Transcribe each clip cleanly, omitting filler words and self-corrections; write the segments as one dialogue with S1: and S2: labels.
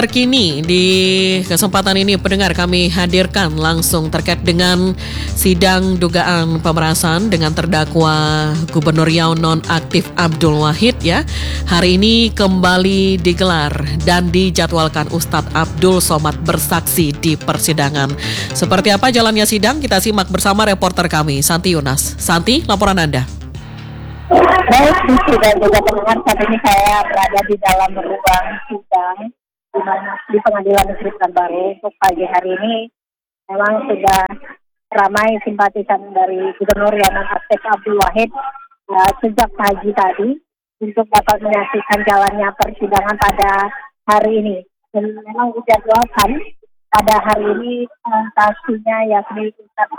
S1: Terkini di kesempatan ini pendengar kami hadirkan langsung terkait dengan sidang dugaan pemerasan dengan terdakwa Gubernur Riau nonaktif Abdul Wahid ya. Hari ini kembali digelar dan dijadwalkan Ustadz Abdul Somad bersaksi di persidangan. Seperti apa jalannya sidang? Kita simak bersama reporter kami Santi Yunas. Santi, laporan Anda.
S2: Baik, dan juga pendengar, saat ini saya berada di dalam ruang sidang di Pengadilan Negeri Pekanbaru. Untuk pagi hari ini memang sudah ramai simpatisan dari Gubernur Riau nonaktif Abdul Wahid sejak pagi tadi untuk dapat menyaksikan jalannya persidangan pada hari ini. Dan memang dijadwalkan pada hari ini saksinya yakni Ustadz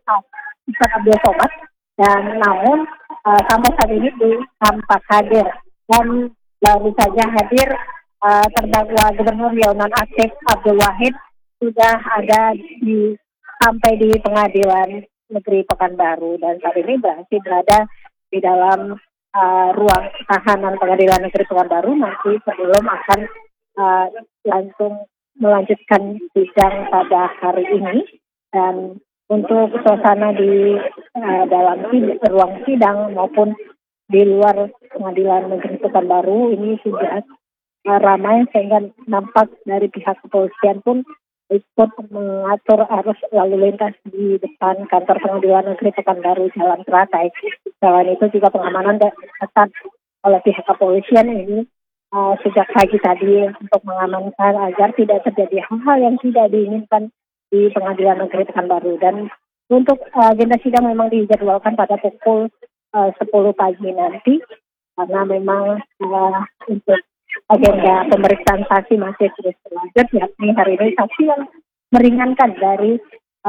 S2: Abdul Somad, dan namun sampai saat ini tampak hadir dan baru saja hadir terdakwa Gubernur Riau nonaktif Abdul Wahid sudah ada sampai di Pengadilan Negeri Pekanbaru, dan saat ini masih berada di dalam ruang tahanan Pengadilan Negeri Pekanbaru nanti sebelum akan langsung melanjutkan sidang pada hari ini. Dan untuk suasana di dalam ruang sidang maupun di luar Pengadilan Negeri Pekanbaru ini sudah ramai, sehingga nampak dari pihak kepolisian pun ikut mengatur arus lalu lintas di depan kantor Pengadilan Negeri Pekanbaru Jalan Teratai. Selain itu juga pengamanan ketat oleh pihak kepolisian ini sejak pagi tadi untuk mengamankan agar tidak terjadi hal-hal yang tidak diinginkan di Pengadilan Negeri Pekanbaru. Dan untuk agenda sidang memang dijadwalkan pada pukul 10 pagi nanti, karena memang untuk agenda pemeriksaan saksi masih terus berlanjut, yakni hari ini saksi yang meringankan dari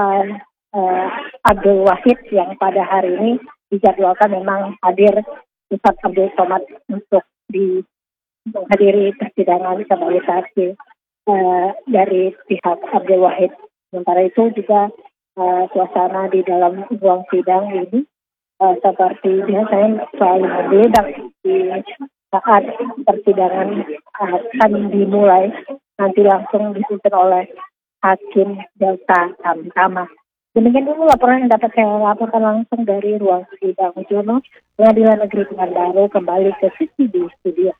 S2: Abdul Wahid yang pada hari ini dijadwalkan memang hadir Ustadz Abdul Somad untuk menghadiri persidangan sebagai saksi dari pihak Abdul Wahid. Sementara itu juga suasana di dalam ruang sidang ini seperti biasanya selalu berbeda di saat persidangan akan dimulai, nanti langsung disusun oleh Hakim Delta Tamtama. Demikian dulu laporan yang dapat saya laporkan langsung dari ruang sidang Jono Pengadilan Negeri Pekanbaru. Kembali ke Siti di studio.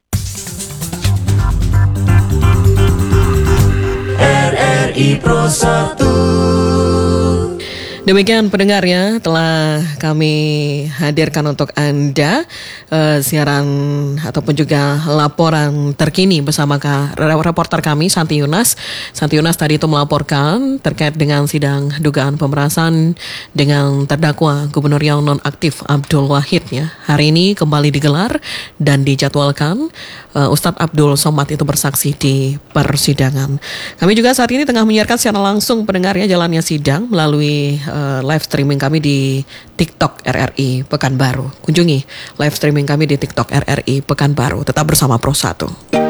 S3: RRI Pro 1.
S1: Demikian pendengar ya, telah kami hadirkan untuk Anda siaran ataupun juga laporan terkini bersama reporter kami Santi Yunas. Santi Yunas tadi itu melaporkan terkait dengan sidang dugaan pemerasan dengan terdakwa Gubernur Riau nonaktif Abdul Wahid ya. Hari ini kembali digelar dan dijadwalkan Ustadz Abdul Somad itu bersaksi di persidangan. Kami juga saat ini tengah menyiarkan secara langsung pendengarnya jalannya sidang melalui live streaming kami di TikTok RRI Pekanbaru. Kunjungi live streaming kami di TikTok RRI Pekanbaru. Tetap bersama Pro 1.